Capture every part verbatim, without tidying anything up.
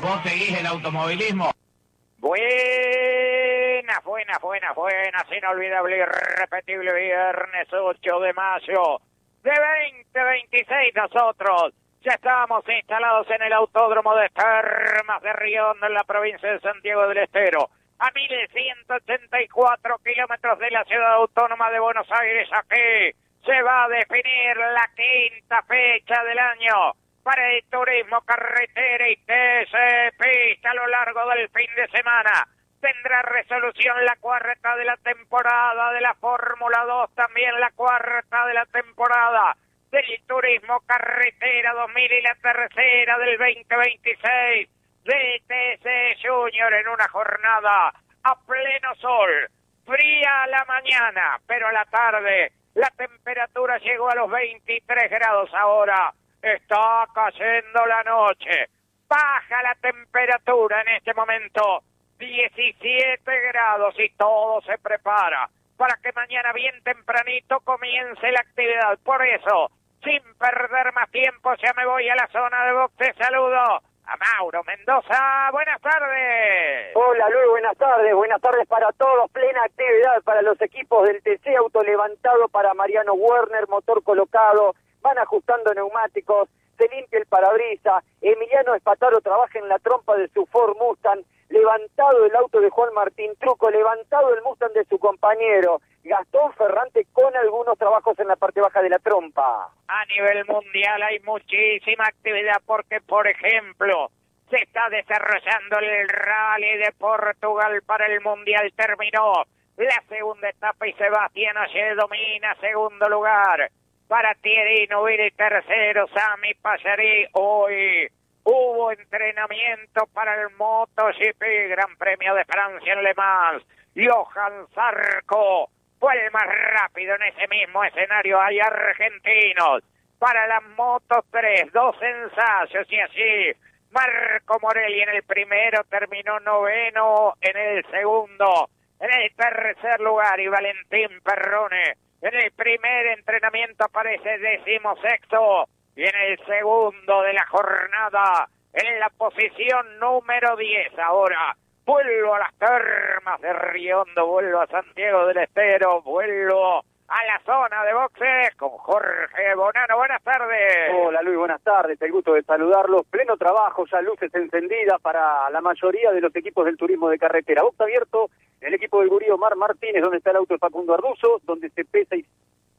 ¿Vos seguís el automovilismo? Buenas, buenas, buenas, buenas, inolvidable y irrepetible viernes ocho de mayo de veinte veintiséis. Nosotros ya estamos instalados en el Autódromo de Termas de Riondo, en la provincia de Santiago del Estero, a mil ciento ochenta y cuatro kilómetros de la ciudad autónoma de Buenos Aires. Aquí se va a definir la quinta fecha del año para el turismo carretera y T C Pista a lo largo del fin de semana. Tendrá resolución la cuarta de la temporada de la Fórmula dos, también la cuarta de la temporada del turismo carretera dos mil y la tercera del veinte veintiséis del T C Junior, en una jornada a pleno sol, fría a la mañana, pero a la tarde la temperatura llegó a los veintitrés grados. Ahora está cayendo la noche, baja la temperatura en este momento, diecisiete grados, y todo se prepara para que mañana bien tempranito comience la actividad. Por eso, sin perder más tiempo, ya me voy a la zona de boxe. Saludo a Mauro Mendoza. Buenas tardes. Hola Luis, buenas tardes. Buenas tardes para todos. Plena actividad para los equipos del T C. Auto levantado para Mariano Werner, motor colocado, van ajustando neumáticos, se limpia el parabrisas. Emiliano Espataro trabaja en la trompa de su Ford Mustang, levantado el auto de Juan Martín Truco, levantado el Mustang de su compañero Gastón Ferrante, con algunos trabajos en la parte baja de la trompa. A nivel mundial hay muchísima actividad porque, por ejemplo, se está desarrollando el Rally de Portugal para el Mundial. Terminó la segunda etapa y Sebastián Ogier domina segundo lugar. Para Thierry Neuville, tercero Sami Pallarí. Hoy hubo entrenamiento para el MotoGP, Gran Premio de Francia en Le Mans. Johan Zarco fue el más rápido en ese mismo escenario. Hay argentinos para la Moto tres, dos ensayos y así. Marco Morelli en el primero terminó noveno, en el segundo, en el tercer lugar, y Valentín Perrone en el primer entrenamiento aparece decimosexto, y en el segundo de la jornada, en la posición número diez. Ahora vuelvo a las Termas de Riondo, vuelvo a Santiago del Estero, vuelvo a la zona de boxes con Jorge Bonano. Buenas tardes. Hola Luis, buenas tardes, el gusto de saludarlos. Pleno trabajo, ya luces encendidas para la mayoría de los equipos del turismo de carretera. Box abierto, el equipo del gurí Omar Martínez, donde está el auto de Facundo Arduzo, donde se pesa y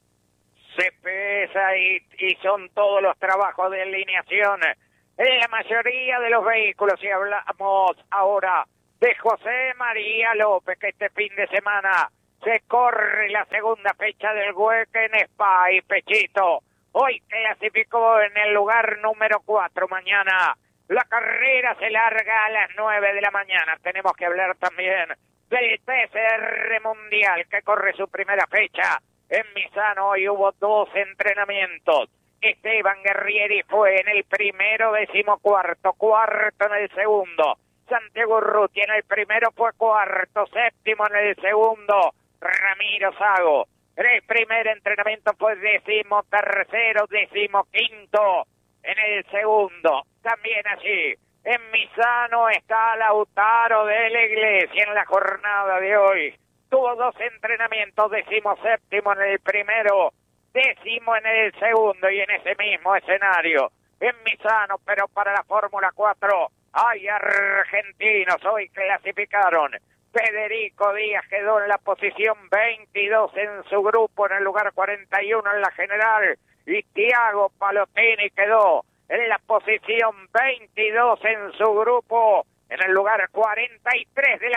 se pesa y, y son todos los trabajos de alineación en la mayoría de los vehículos. Y hablamos ahora de José María López, que este fin de semana se corre la segunda fecha del Weekend Spa, y Pechito hoy clasificó en el lugar número cuatro. Mañana la carrera se larga a las nueve de la mañana. Tenemos que hablar también del T C R Mundial, que corre su primera fecha en Misano. Hoy hubo dos entrenamientos. Esteban Guerrieri fue en el primero, decimocuarto, cuarto en el segundo. Santiago Urruti en el primero fue cuarto, séptimo en el segundo. Ramiro Sago en el primer entrenamiento fue décimo tercero, décimo quinto en el segundo. También allí en Misano está Lautaro de la Iglesia en la jornada de hoy. Tuvo dos entrenamientos, décimo séptimo en el primero, décimo en el segundo, y en ese mismo escenario en Misano, pero para la Fórmula cuatro hay argentinos. Hoy clasificaron. Federico Díaz quedó en la posición veintidós en su grupo, en el lugar cuarenta y uno en la general, y Thiago Palotini quedó en la posición veintidós en su grupo, en el lugar cuarenta y tres de la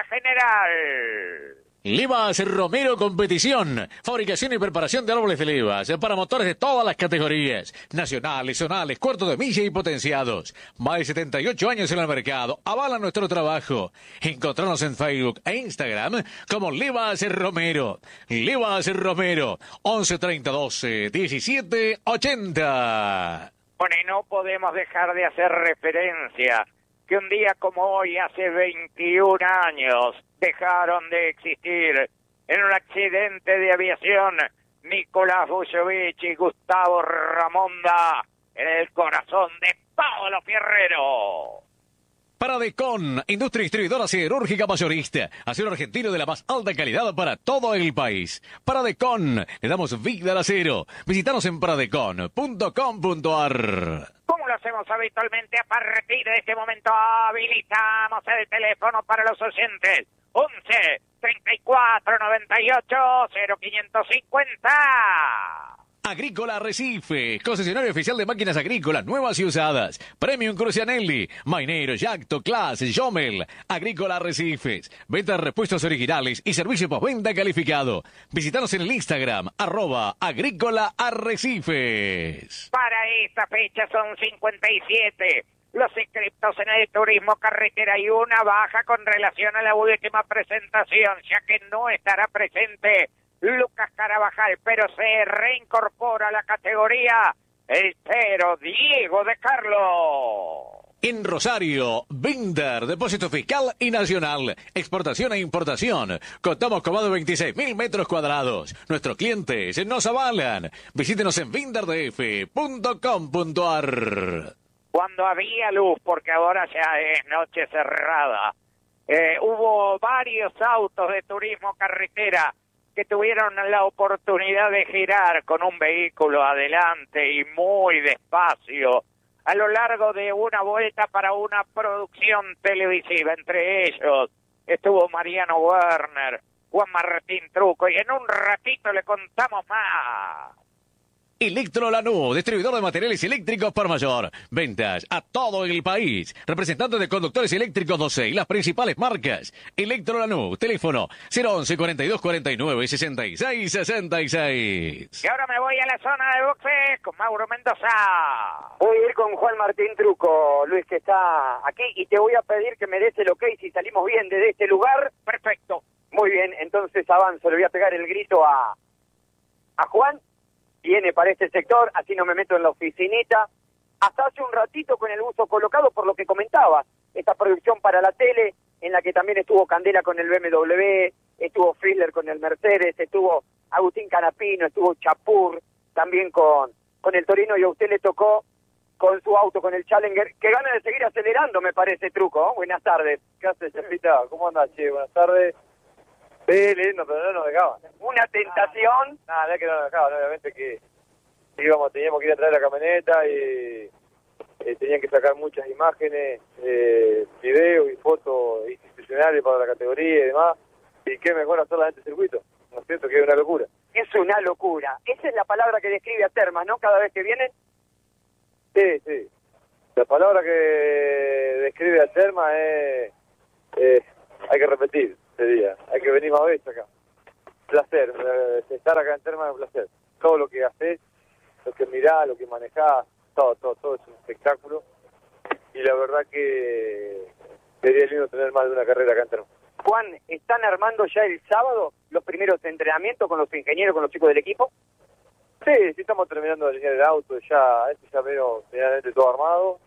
general. Levas Romero Competición, fabricación y preparación de árboles de levas para motores de todas las categorías, nacionales, zonales, cuartos de milla y potenciados. Más de setenta y ocho años en el mercado, avala nuestro trabajo. Encontrarnos en Facebook e Instagram como Levas Romero. Levas Romero, once treinta doce diecisiete ochenta. Bueno, y no podemos dejar de hacer referencia que un día como hoy, hace veintiún años, dejaron de existir en un accidente de aviación Nicolás Buyovich y Gustavo Ramonda, en el corazón de Pablo Fierrero. Paradecon, industria distribuidora siderúrgica mayorista. Acero argentino de la más alta calidad para todo el país. Paradecon, le damos vida al acero. Visítanos en paradecon punto com punto ar. Como lo hacemos habitualmente, a partir de este momento habilitamos el teléfono para los oyentes. once, treinta y cuatro, noventa y ocho, cero quinientos cincuenta. Agrícola Arrecife, concesionario oficial de máquinas agrícolas nuevas y usadas. Premium Crucianelli, Mainero, Yacto, Class, Jomel. Agrícola Arrecifes, venta de repuestos originales y servicio postventa calificado. Visítanos en el Instagram, arroba Agrícola Arrecifes. Para esta fecha son cincuenta y siete los inscriptos en el turismo carretera y una baja con relación a la última presentación, ya que no estará presente Lucas Carabajal, pero se reincorpora a la categoría el pero Diego de Carlos. En Rosario, Binder, depósito fiscal y nacional, exportación e importación. Contamos con más de veintiséis mil metros cuadrados. Nuestros clientes nos avalan. Visítenos en binder d f punto com punto ar. Cuando había luz, porque ahora ya es noche cerrada, eh, hubo varios autos de turismo carretera que tuvieron la oportunidad de girar con un vehículo adelante y muy despacio a lo largo de una vuelta para una producción televisiva. Entre ellos estuvo Mariano Werner, Juan Martín Truco, y en un ratito le contamos más. Electro Lanús, distribuidor de materiales eléctricos por mayor. Ventas a todo el país. Representante de conductores eléctricos doce y las principales marcas. Electro Lanús, teléfono cero once, cuarenta y dos, cuarenta y nueve, sesenta y seis, sesenta y seis. Y ahora me voy a la zona de boxeo con Mauro Mendoza. Voy a ir con Juan Martín Truco, Luis, que está aquí, y te voy a pedir que me des el ok si salimos bien desde este lugar. Perfecto. Muy bien, entonces avanzo, le voy a pegar el grito a, a Juan. Viene para este sector, así no me meto en la oficinita. Hasta hace un ratito con el buzo colocado, por lo que comentaba, esta producción para la tele, en la que también estuvo Candela con el B M W, estuvo Friedler con el Mercedes, estuvo Agustín Canapino, estuvo Chapur, también con, con el Torino, y a usted le tocó con su auto, con el Challenger, que gana de seguir acelerando, me parece, Truco. Buenas tardes. ¿Qué haces, Chefita? ¿Cómo andas, che? Buenas tardes. Sí, lindo, pero no nos dejaban. Una tentación. Nada, no es que no nos dejaban, obviamente que íbamos, teníamos que ir a traer la camioneta y eh, tenían que sacar muchas imágenes, eh, videos y fotos institucionales para la categoría y demás. Y qué mejor hacerla en este circuito, ¿no es cierto? Que es una locura. Es una locura. Esa es la palabra que describe a Termas, ¿no? Cada vez que vienen. Sí, sí. La palabra que describe a Terma es... Eh, hay que repetir, sería. Hay que venir más veces acá. Placer. Eh, estar acá en Terma es un placer. Todo lo que haces, lo que mirás, lo que manejás, todo, todo, todo es un espectáculo. Y la verdad que sería lindo tener más de una carrera acá en Terma. Juan, ¿están armando ya el sábado los primeros entrenamientos con los ingenieros, con los chicos del equipo? Sí, sí estamos terminando de alinear el auto, ya, este ya veo generalmente todo armado.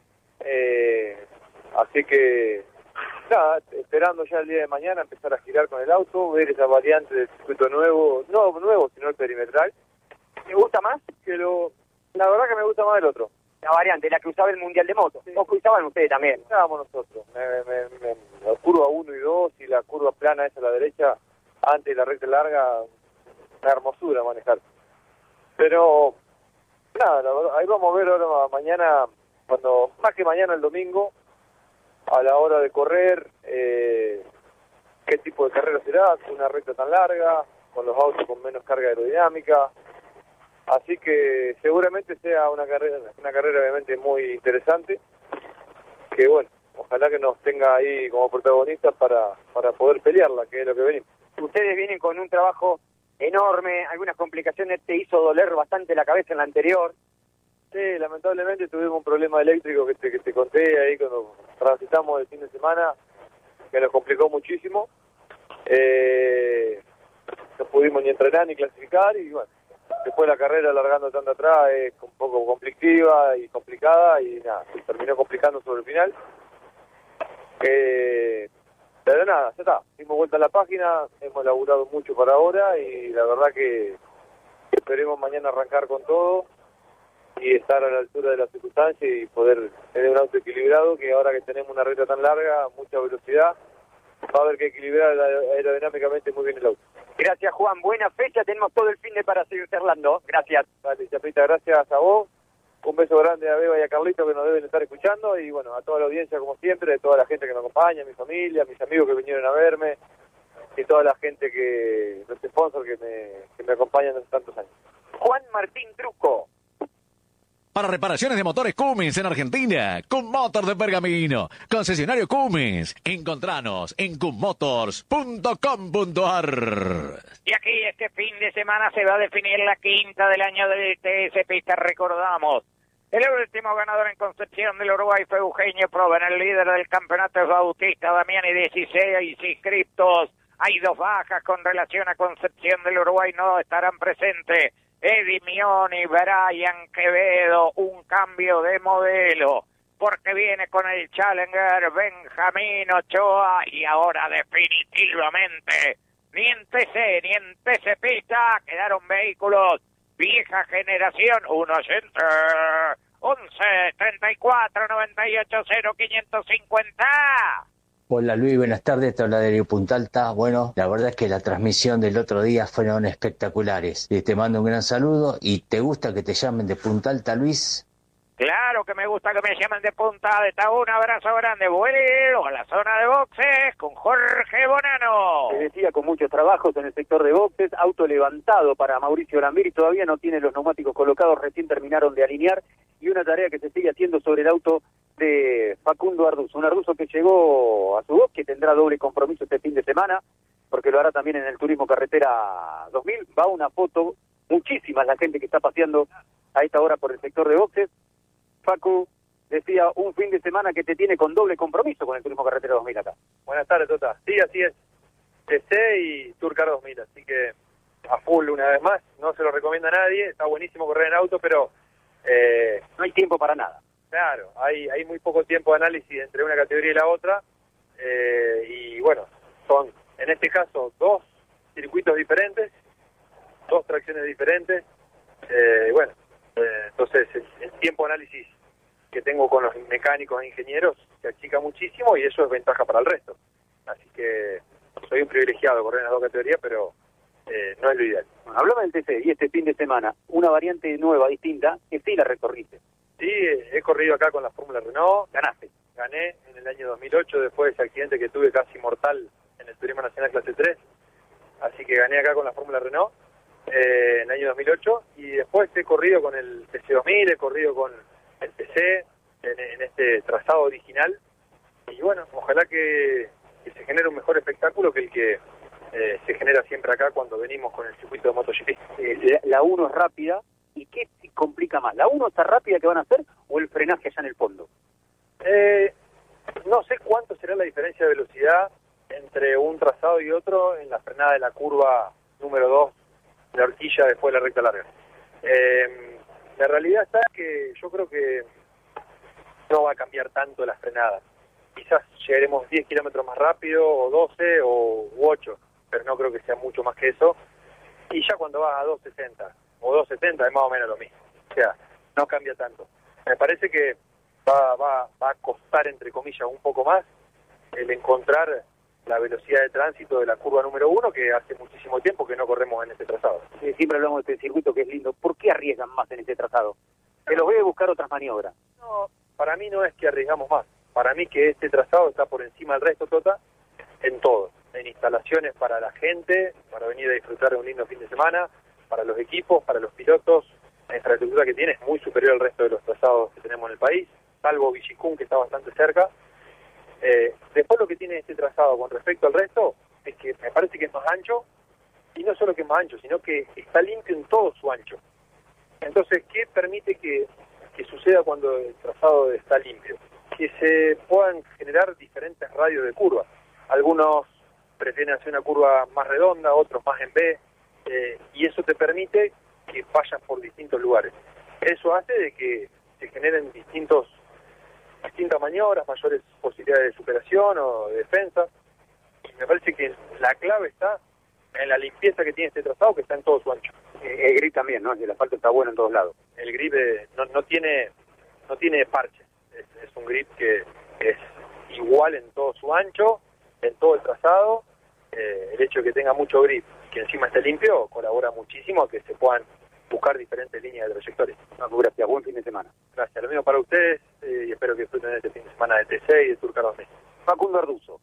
Eh, así que, nada, esperando ya el día de mañana empezar a girar con el auto, ver esa variante del circuito nuevo, no nuevo, sino el perimetral. ¿Te gusta más? Que lo, la verdad que me gusta más el otro. La variante, la que usaba el Mundial de Moto. Sí. ¿O que usaban ustedes también? Usábamos nosotros. Me, me, me, la curva uno y dos y la curva plana esa a la derecha, antes de la recta larga, una hermosura manejar. Pero, nada, la verdad, ahí vamos a ver ahora mañana, cuando más que mañana el domingo, a la hora de correr, eh, qué tipo de carrera será, una recta tan larga, con los autos con menos carga aerodinámica. Así que seguramente sea una carrera, una carrera obviamente muy interesante, que bueno, ojalá que nos tenga ahí como protagonistas para, para poder pelearla, que es lo que venimos. Ustedes vienen con un trabajo enorme, algunas complicaciones, te hizo doler bastante la cabeza en la anterior. Sí, lamentablemente tuvimos un problema eléctrico que te, que te conté ahí cuando transitamos el fin de semana, que nos complicó muchísimo. Eh, no pudimos ni entrenar ni clasificar y bueno, después la carrera alargando tanto atrás es un poco conflictiva y complicada y nada, se terminó complicando sobre el final. Eh, pero nada, ya está, dimos vuelta a la página, hemos laburado mucho para ahora y la verdad que esperemos mañana arrancar con todo y estar a la altura de las circunstancias y poder tener un auto equilibrado, que ahora que tenemos una recta tan larga, mucha velocidad, va a haber que equilibrar aerodinámicamente muy bien el auto. Gracias, Juan. Buena fecha. Tenemos todo el fin de para seguir charlando. Gracias. Dale, Chapita, gracias a vos. Un beso grande a Beba y a Carlito que nos deben estar escuchando. Y bueno, a toda la audiencia, como siempre, a toda la gente que me acompaña, a mi familia, a mis amigos que vinieron a verme, y toda la gente que, los sponsors que me, que me acompañan desde tantos años. Juan Martín Truco. Para reparaciones de motores Cummins en Argentina, Cummotor de Pergamino, concesionario Cummins. Encontranos en cummotors punto com punto ar. Y aquí este fin de semana se va a definir la quinta del año del T S Pista. Recordamos, el último ganador en Concepción del Uruguay fue Eugenio Proven. El líder del campeonato es Bautista Damiani, dieciséis inscriptos. Hay dos bajas con relación a Concepción del Uruguay, no estarán presentes. Eddie Mioni, Brian Quevedo, un cambio de modelo, porque viene con el Challenger Benjamín Ochoa, y ahora definitivamente ni en T C ni en T C Pista quedaron vehículos vieja generación. Un oyente, once, treinta y cuatro, noventa y ocho, cero, quinientos cincuenta. Hola Luis, buenas tardes, te habla de Punta Alta. Bueno, la verdad es que la transmisión del otro día fueron espectaculares. Y te mando un gran saludo. ¿Y te gusta que te llamen de Punta Alta, Luis? Claro que me gusta que me llamen de Punta Alta. Un abrazo grande. Vuelo a la zona de boxes con Jorge Bonano. Se decía, con muchos trabajos en el sector de boxes, auto levantado para Mauricio Lambiri, todavía no tiene los neumáticos colocados, recién terminaron de alinear, y una tarea que se sigue haciendo sobre el auto de Facundo Arduzo, un Arduzo que llegó a su voz, que tendrá doble compromiso este fin de semana, porque lo hará también en el Turismo Carretera dos mil. Va una foto, muchísima la gente que está paseando a esta hora por el sector de boxes. Facu decía, un fin de semana que te tiene con doble compromiso con el Turismo Carretera dos mil acá. Buenas tardes, Tota. Sí, así es. T C y Tourcar dos mil, así que a full una vez más. No se lo recomienda a nadie, está buenísimo correr en auto, pero eh, no hay tiempo para nada. Claro, hay hay muy poco tiempo de análisis entre una categoría y la otra, eh, y bueno, son en este caso dos circuitos diferentes, dos tracciones diferentes, eh, bueno, eh, entonces el, el tiempo de análisis que tengo con los mecánicos e ingenieros se achica muchísimo, y eso es ventaja para el resto. Así que soy un privilegiado correr en las dos categorías, pero eh, no es lo ideal. Bueno, hablaba del T C, y este fin de semana, una variante nueva, distinta, que sí la recorriste. Sí, he corrido acá con la Fórmula Renault. Ganaste. Gané en el año dos mil ocho, después de ese accidente que tuve casi mortal en el Turismo Nacional Clase tres. Así que gané acá con la Fórmula Renault eh, en el año dos mil ocho. Y después he corrido con el T C dos mil, he corrido con el T C en, en este trazado original. Y bueno, ojalá que, que se genere un mejor espectáculo que el que eh, se genera siempre acá cuando venimos con el circuito de MotoGP. Eh, la uno es rápida. ¿Y qué se complica más? ¿La uno está rápida que van a hacer o el frenaje allá en el fondo? Eh, no sé cuánto será la diferencia de velocidad entre un trazado y otro en la frenada de la curva número dos, la horquilla después de la recta larga. Eh, la realidad está que yo creo que no va a cambiar tanto la frenada. Quizás llegaremos diez kilómetros más rápido, o doce, o ocho, pero no creo que sea mucho más que eso. Y ya cuando vas a dos sesenta o dos setenta es más o menos lo mismo. O sea, no cambia tanto. Me parece que va, va, va a costar, entre comillas, un poco más el encontrar la velocidad de tránsito de la curva número uno, que hace muchísimo tiempo que no corremos en este trazado. Sí, siempre hablamos de este circuito que es lindo. ¿Por qué arriesgan más en este trazado? Que los voy a buscar otras maniobras. No, para mí no es que arriesgamos más. Para mí que este trazado está por encima del resto, Tota, en todo. En instalaciones para la gente, para venir a disfrutar de un lindo fin de semana, para los equipos, para los pilotos. La infraestructura que tiene es muy superior al resto de los trazados que tenemos en el país, salvo Villicún, que está bastante cerca. Eh, después lo que tiene este trazado con respecto al resto es que me parece que es más ancho, y no solo que es más ancho, sino que está limpio en todo su ancho. Entonces, ¿qué permite que, que suceda cuando el trazado está limpio? Que se puedan generar diferentes radios de curvas. Algunos prefieren hacer una curva más redonda, otros más en B, eh, y eso te permite que vayas por distintos lugares. Eso hace de que se generen distintos distintas maniobras, mayores posibilidades de superación o de defensa, y me parece que la clave está en la limpieza que tiene este trazado, que está en todo su ancho. El grip también, ¿no? El asfalto está bueno en todos lados. El grip eh, no, no tiene no tiene parche. Es, es un grip que es igual en todo su ancho, en todo el trazado. Eh, el hecho de que tenga mucho grip y que encima esté limpio colabora muchísimo a que se puedan buscar diferentes líneas de trayectoria. No, gracias, buen fin de semana. Gracias, lo mismo para ustedes eh, y espero que disfruten este fin de semana de T C y de Tour Carlos Messi. Facundo Arduzo.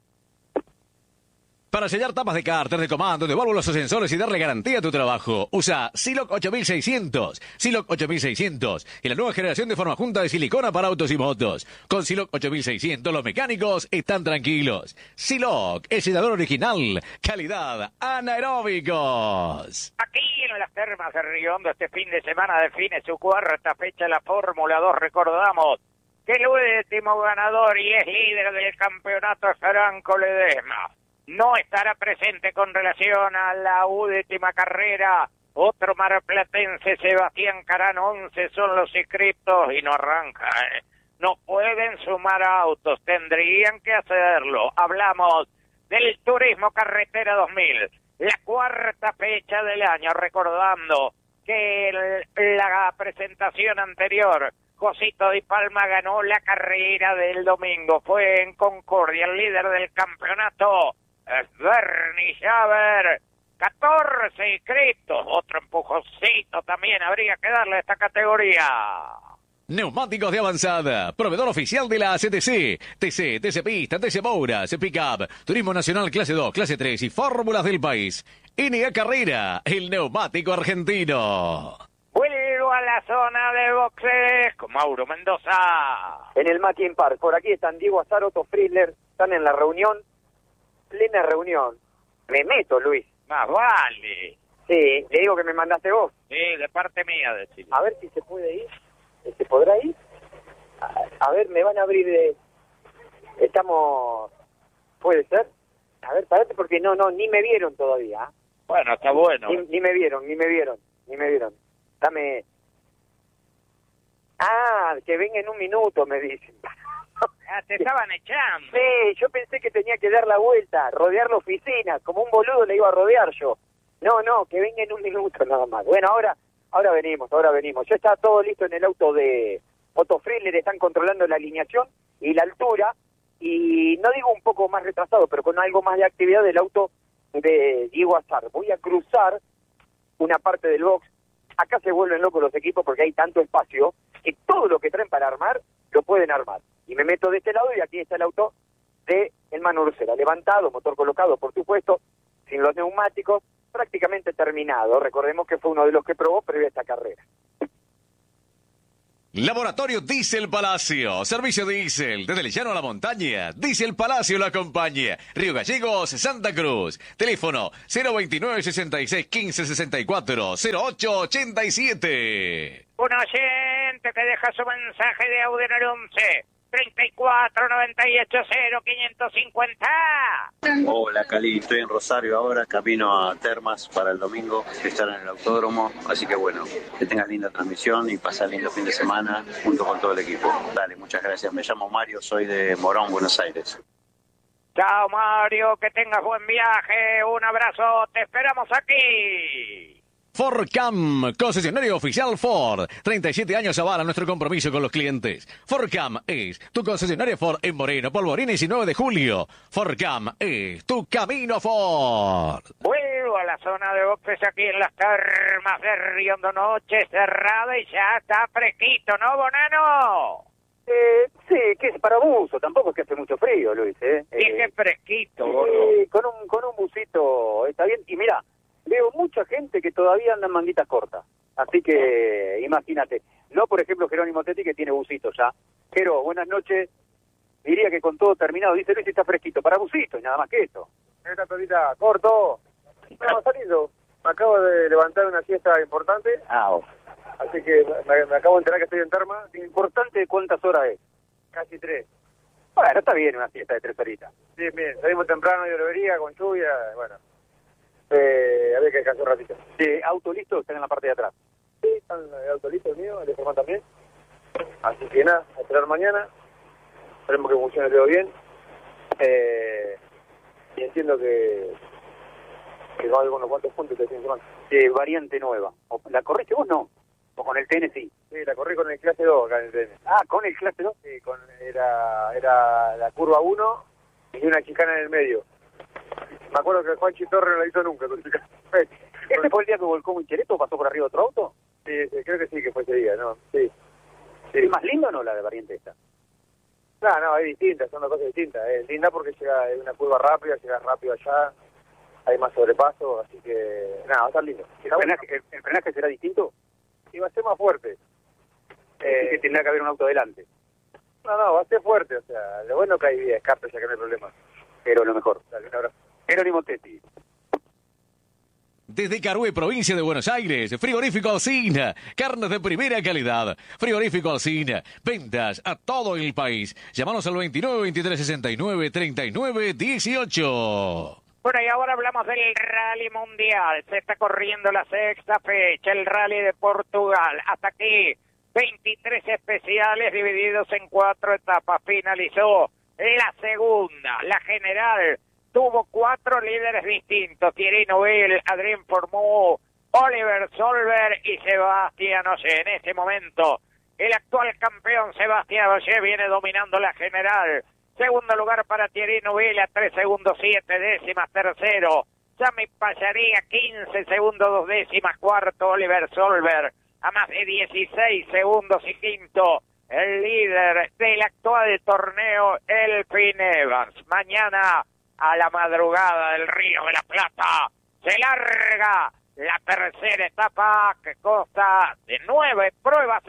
Para sellar tapas de cárter, de comando, de válvulas o sensores y darle garantía a tu trabajo, usa Siloc ocho mil seiscientos. Siloc ocho mil seiscientos y la nueva generación de forma junta de silicona para autos y motos. Con Siloc ocho mil seiscientos los mecánicos están tranquilos. Siloc, el sellador original, calidad anaeróbicos. Aquí en las termas de Río Hondo este fin de semana define su cuarta fecha la Fórmula dos. Recordamos que el último ganador y es líder del campeonato es Franco Ledesma. No estará presente con relación a la última carrera. Otro marplatense, Sebastián Carano, once son los inscriptos y no arranca. ¿eh? No pueden sumar autos, tendrían que hacerlo. Hablamos del Turismo Carretera dos mil, la cuarta fecha del año, recordando que el, la presentación anterior, Josito Di Palma ganó la carrera del domingo, fue en Concordia, el líder del campeonato es Bernie Schaber, catorce inscritos, otro empujoncito también habría que darle a esta categoría. Neumáticos de avanzada, proveedor oficial de la C T C, T C, T C Pista, T C Mouras, Pickup, Turismo Nacional Clase dos, Clase tres y Fórmulas del país. N A Carrera, el neumático argentino. Vuelvo a la zona de boxes con Mauro Mendoza. En el Mackin Park, por aquí están Diego Azar, Otto Friedler, están en la reunión, plena reunión. Me meto, Luis. Más vale. Sí, le digo que me mandaste vos. Sí, de parte mía, decirle. A ver si se puede ir. ¿Se podrá ir? A, a ver, me van a abrir de... Estamos... ¿Puede ser? A ver, parate porque no, no, ni me vieron todavía. Bueno, está bueno. Ni, ni me vieron, ni me vieron, ni me vieron. Dame... Ah, que venga en un minuto, me dicen. Ah, te estaban echando. Sí, yo pensé que tenía que dar la vuelta, rodear la oficina, como un boludo le iba a rodear yo. No, no, que venga en un minuto nada más. Bueno, ahora ahora venimos, ahora venimos. Ya está todo listo en el auto de Otto Friedler, están controlando la alineación y la altura, y no digo un poco más retrasado, pero con algo más de actividad del auto de Diego Azar. Voy a cruzar una parte del box. Acá se vuelven locos los equipos porque hay tanto espacio que todo lo que traen para armar, lo pueden armar. Y me meto de este lado y aquí está el auto de el Manu Ursera, levantado, motor colocado, por supuesto, sin los neumáticos, prácticamente terminado. Recordemos que fue uno de los que probó previo a esta carrera. Laboratorio Diesel Palacio, servicio diésel, desde el llano a la montaña, Diesel Palacio lo acompaña, Río Gallegos, Santa Cruz, teléfono cero veintinueve, sesenta y seis, quince, sesenta y cuatro, cero ocho ochenta y siete. Un oyente que deja su mensaje de audio en el once, treinta y cuatro, noventa y ocho, cero, quinientos cincuenta. Hola Cali, estoy en Rosario ahora, camino a Termas para el domingo, estar en el autódromo, así que bueno, que tengas linda transmisión y pasar lindo fin de semana junto con todo el equipo. Dale, muchas gracias. Me llamo Mario, soy de Morón, Buenos Aires. Chao Mario, que tengas buen viaje, un abrazo, te esperamos aquí. Ford Cam, concesionario oficial Ford. treinta y siete años avala nuestro compromiso con los clientes. Ford Cam es tu concesionario Ford en Moreno, Polvorines y nueve de julio. Ford Cam es tu camino Ford. Vuelvo a la zona de boxes aquí en las termas de Río Hondo, noche cerrada y ya está fresquito, ¿no, Bonano? Eh, sí, que es para buzo, tampoco es que hace mucho frío, Luis, ¿eh? Dije eh, fresquito, eh, con un con un busito está bien. Y mira, veo mucha gente que todavía anda en manguitas cortas. Así que, imagínate. No, por ejemplo, Jerónimo Tetti, que tiene busito ya. Pero, buenas noches. Diría que con todo terminado. Dice Luis, está fresquito. Para busito y nada más que eso. Esta torita corto. No, saliendo. Me acabo de levantar una siesta importante. Ah, oh. Así que me, me acabo de enterar que estoy en Terma. Importante, ¿cuántas horas es? Casi tres. Bueno, está bien una siesta de tres horitas. Bien, bien. Salimos temprano, llovería, con lluvia. Bueno. Eh, había que descansar un ratito. Sí, auto listo, están en la parte de atrás. Sí, están el auto listo, el mío, el de Germán también. Así que nada, a esperar mañana. Esperemos que funcione todo bien. Eh, y entiendo que, que va a haber unos cuantos puntos de fin de semana. de variante nueva. ¿O ¿La corriste vos no? ¿O con el T N sí? Sí, la corrí con el clase dos acá en el T N. Ah, ¿con el clase dos? Sí, con, era, era la curva uno y una chicana en el medio. Me acuerdo que Juanchi Torres no la hizo nunca con chicana. ¿Ese fue el día que volcó Micheletto o pasó por arriba otro auto? Sí, sí, creo que sí, que fue ese día, ¿no? Sí. sí. ¿Es más lindo o no la de variante esta? No, no, es distinta, son dos cosas distintas. Es linda porque llega en una curva rápida, llega rápido allá, hay más sobrepaso, así que nada, va a estar lindo. ¿El frenaje, el, el frenaje será distinto? Y va a ser más fuerte. Eh, que tendrá que haber un auto delante. No, no, va a ser fuerte, o sea, lo bueno que hay vía escape, ya que no hay problema. Pero lo mejor. Dale, un abrazo. Jerónimo Tetti. Desde Carué, provincia de Buenos Aires, Frigorífico Alsina, carnes de primera calidad. Frigorífico Alsina, ventas a todo el país. Llámanos al veintinueve, veintitrés, sesenta y nueve, treinta y nueve, dieciocho. Bueno, y ahora hablamos del Rally Mundial. Se está corriendo la sexta fecha, el Rally de Portugal. Hasta aquí, veintitrés especiales divididos en cuatro etapas. Finalizó la segunda, la general. Tuvo cuatro líderes distintos: Thierry Neuville, Adrien Formou, Oliver Solberg y Sebastián Ogier. En este momento, el actual campeón Sebastián Ogier viene dominando la general. Segundo lugar para Thierry Neuville a tres segundos siete décimas. Tercero, Sami Pallaría, quince segundos dos décimas. Cuarto, Oliver Solberg a más de dieciséis segundos. Y quinto, el líder del actual torneo, Elfyn Evans. Mañana, a la madrugada del Río de la Plata, se larga la tercera etapa que consta de nueve pruebas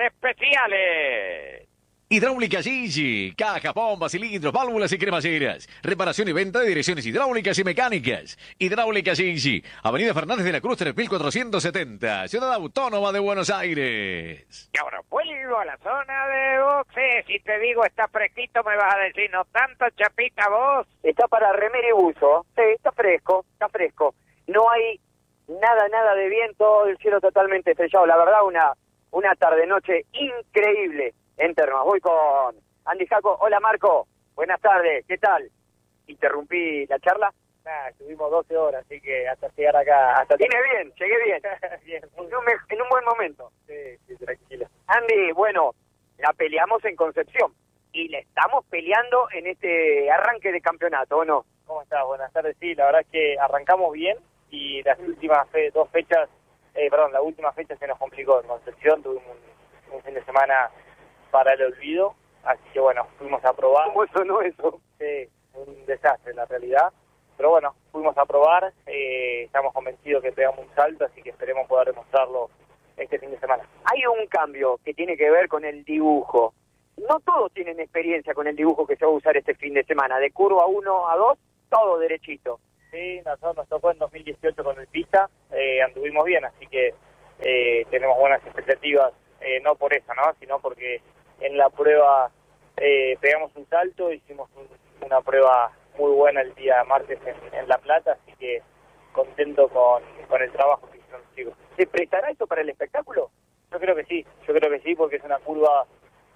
especiales. Hidráulica Gigi, caja, bombas, cilindros, válvulas y cremalleras. Reparación y venta de direcciones hidráulicas y mecánicas. Hidráulica Gigi, Avenida Fernández de la Cruz tres mil cuatrocientos setenta, Ciudad Autónoma de Buenos Aires. Y ahora vuelvo a la zona de boxe. Si te digo está fresquito, me vas a decir no tanto, Chapita, vos. Está para remera y buzo. Sí, está fresco, está fresco. No hay nada, nada de viento, el cielo totalmente estrellado. La verdad, una, una tarde-noche increíble en Termas. Voy con Andy Jaco. Hola, Marco. Buenas tardes. ¿Qué tal? ¿Interrumpí la charla? Nah, estuvimos doce horas, así que hasta llegar acá... hasta Vine bien, llegué bien. bien. En, un, en un buen momento. Sí, sí, tranquilo. Andy, bueno, la peleamos en Concepción y la estamos peleando en este arranque de campeonato, ¿o no? ¿Cómo estás? Buenas tardes. Sí, la verdad es que arrancamos bien y las últimas fe, dos fechas, eh, perdón, la última fecha se nos complicó. En Concepción tuvimos un, un fin de semana para el olvido, así que bueno, fuimos a probar. ¿Cómo sonó eso? Sí, un desastre en la realidad, pero bueno, fuimos a probar, eh, estamos convencidos que pegamos un salto, así que esperemos poder demostrarlo este fin de semana. Hay un cambio que tiene que ver con el dibujo. No todos tienen experiencia con el dibujo que se va a usar este fin de semana, de curva uno a dos, todo derechito. Sí, nosotros nos tocó en dos mil dieciocho con el Pista, eh, anduvimos bien, así que eh, tenemos buenas expectativas, eh, no por eso, ¿no? Sino porque en la prueba eh, pegamos un salto, hicimos un, una prueba muy buena el día martes en, en La Plata, así que contento con, con el trabajo que hicieron los chicos. ¿Se prestará esto para el espectáculo? Yo creo que sí, yo creo que sí, porque es una curva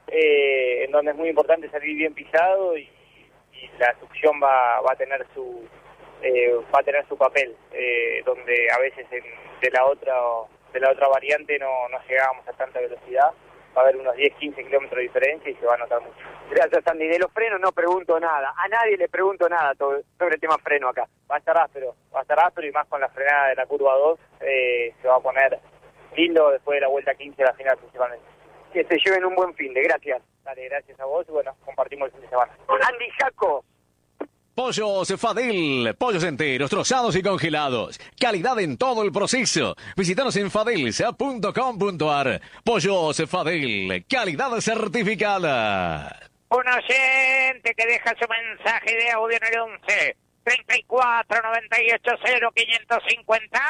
eh, en donde es muy importante salir bien pisado y, y la succión va, va a tener su eh, va a tener su papel, eh, donde a veces en, de la otra de la otra variante no, no llegábamos a tanta velocidad. Va a haber unos diez, quince kilómetros de diferencia y se va a notar mucho. Gracias, Andy. De los frenos no pregunto nada. A nadie le pregunto nada sobre el tema freno acá. Va a estar áspero, va a estar áspero y más con la frenada de la curva dos, eh, se va a poner lindo después de la vuelta quince de la final principalmente. Que se lleven un buen fin de, gracias. Dale, gracias a vos y bueno, compartimos el fin de semana. Andy Jaco. Pollos Fadel, pollos enteros, trozados y congelados. Calidad en todo el proceso. Visítanos en fadelsa punto com punto ar. Pollos Fadel, calidad certificada. Un oyente que deja su mensaje de audio en el once, treinta y cuatro, noventa y ocho, cero, quinientos cincuenta.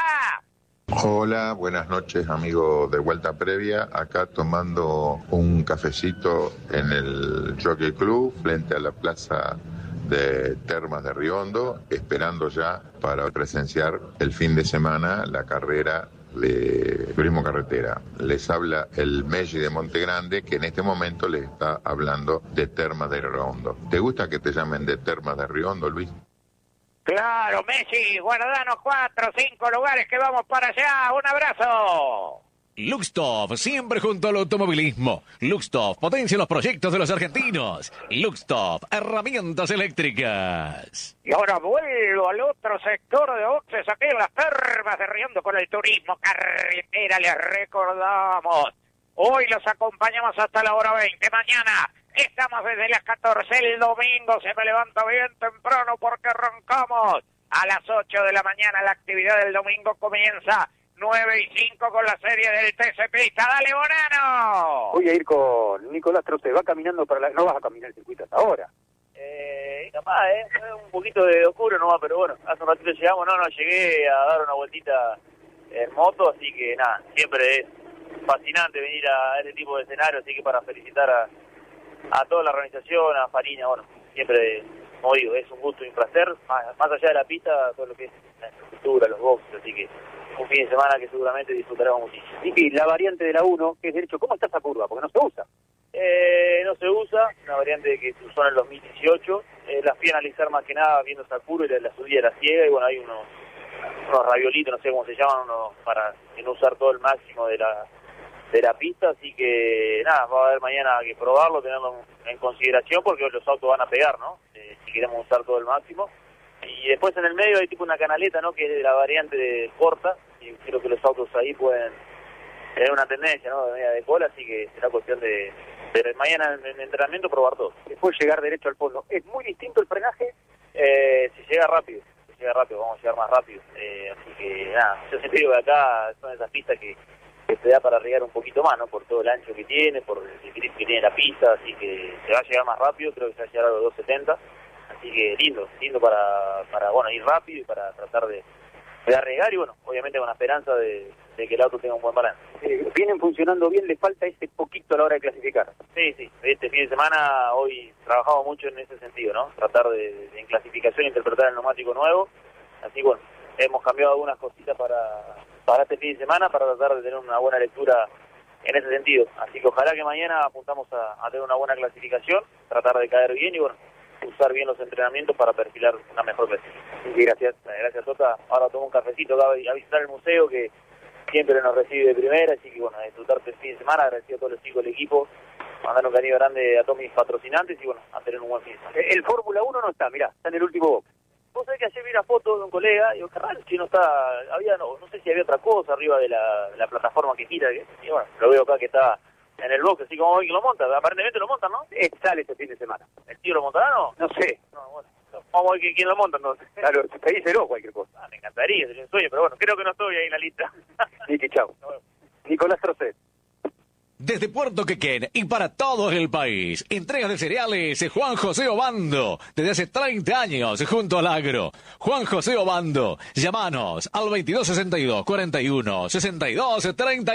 Hola, buenas noches, amigo de Vuelta Previa. Acá tomando un cafecito en el Jockey Club, frente a la plaza de Termas de Riondo, esperando ya para presenciar el fin de semana la carrera de turismo carretera. Les habla el Messi de Monte Grande, que en este momento les está hablando de Termas de Riondo. ¿Te gusta que te llamen de Termas de Riondo, Luis? Claro, Messi, guardanos cuatro, cinco lugares que vamos para allá. Un abrazo. Luxtop, siempre junto al automovilismo. Luxtop, potencia los proyectos de los argentinos. Luxtop, herramientas eléctricas. Y ahora vuelvo al otro sector de boxes, aquí en las Termas de Riendo con el turismo carretera. Les recordamos, hoy los acompañamos hasta la hora veinte. Mañana estamos desde las catorce. El domingo se me levanta bien temprano porque arrancamos a las ocho de la mañana. La actividad del domingo comienza nueve y cinco con la serie del T C Pista. ¡Dale, Bonano! Voy a ir con Nicolás Troce. Va caminando para la... No vas a caminar el circuito hasta ahora. Eh, capaz, ¿eh? Un poquito de oscuro nomás, pero bueno, hace un ratito llegamos, no, no, llegué a dar una vueltita en moto, así que nada, siempre es fascinante venir a este tipo de escenario, así que para felicitar a, a toda la organización, a Farina, bueno, siempre, como digo, es un gusto y un placer, más, más allá de la pista, todo lo que es la infraestructura, los boxes, así que un fin de semana que seguramente disfrutaremos muchísimo. Y la variante de la uno, que es derecho, ¿cómo está esa curva? Porque no se usa. Eh, no se usa, una variante que se usó en el dos mil dieciocho, eh, la fui a analizar más que nada viendo esa curva y la, la subida era ciega y bueno, hay unos, unos raviolitos, no sé cómo se llaman, unos para no usar todo el máximo de la de la pista, así que nada, va a haber mañana que probarlo, tenerlo en consideración porque los autos van a pegar, ¿no? Eh, si queremos usar todo el máximo. Y después en el medio hay tipo una canaleta, ¿no? Que es de la variante de corta, y creo que los autos ahí pueden tener una tendencia, ¿no? De media de cola, así que será cuestión de, de mañana en, en entrenamiento probar todo. Después llegar derecho al fondo. ¿Es muy distinto el frenaje? Eh, si llega rápido, si llega rápido, vamos a llegar más rápido. Eh, así que nada, yo siempre digo que acá son esas pistas que, que te da para arriesgar un poquito más, ¿no? Por todo el ancho que tiene, por el grip que tiene la pista, así que se va a llegar más rápido, creo que se va a llegar a los dos setenta. Así que lindo, lindo para, para bueno, ir rápido y para tratar de, de arriesgar y bueno, obviamente con la esperanza de, de que el auto tenga un buen balance. Eh, vienen funcionando bien, le falta ese poquito a la hora de clasificar. Sí, sí, este fin de semana hoy trabajamos mucho en ese sentido, ¿no? Tratar de, de en clasificación interpretar el neumático nuevo, así bueno, hemos cambiado algunas cositas para, para este fin de semana para tratar de tener una buena lectura en ese sentido. Así que ojalá que mañana apuntamos a, a tener una buena clasificación, tratar de caer bien y bueno, usar bien los entrenamientos para perfilar una mejor clasificación. Sí, gracias. Gracias, Tota. Ahora tomo un cafecito acá a visitar el museo que siempre nos recibe de primera, así que bueno, a disfrutar el fin de semana, agradecido a todos los chicos del equipo, mandar un cariño grande a todos mis patrocinantes y bueno, a tener un buen fin de semana. El Fórmula uno no está, mirá, está en el último box. Vos sabés que ayer vi una foto de un colega, y digo, qué raro, si no está, había, no, no sé si había otra cosa arriba de la, la plataforma que gira, que, y bueno, lo veo acá que está en el box, así como hoy que lo monta, aparentemente lo montan, ¿no? Eh, sale este fin de semana. ¿El tío lo montará, no? No sé. No, bueno, vamos a ver quién lo monta entonces. Claro, pedíselo cualquier cosa. Ah, me encantaría, sería un sueño, pero bueno, creo que no estoy ahí en la lista. Niki, chau. Nicolás Trocet. Desde Puerto Quequén y para todo el país, entregas de cereales Juan José Obando, desde hace treinta años junto al agro. Juan José Obando, llámanos al veintidós sesenta y dos cuarenta y uno sesenta y dos treinta.